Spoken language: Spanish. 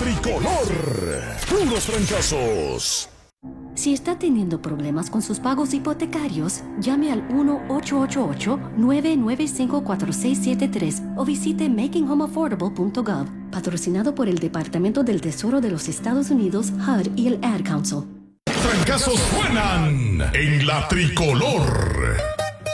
tricolor. Puros fracasos. Si está teniendo problemas con sus pagos hipotecarios, llame al 1-888-995-4673 o visite makinghomeaffordable.gov, patrocinado por el Departamento del Tesoro de los Estados Unidos, HUD y el Ad Council. Fracasos suenan en la tricolor.